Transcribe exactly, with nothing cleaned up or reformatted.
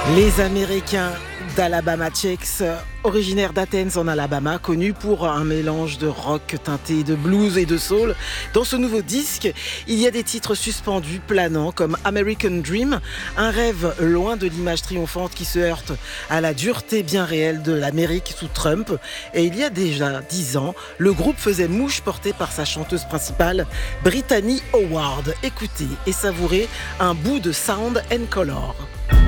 Les Américains d'Alabama Shakes, originaires d'Athens en Alabama, connus pour un mélange de rock teinté de blues et de soul. Dans ce nouveau disque, il y a des titres suspendus, planants, comme American Dream, un rêve loin de l'image triomphante qui se heurte à la dureté bien réelle de l'Amérique sous Trump. Et il y a déjà dix ans, le groupe faisait mouche porté par sa chanteuse principale, Brittany Howard. Écoutez et savourez un bout de Sound and Color.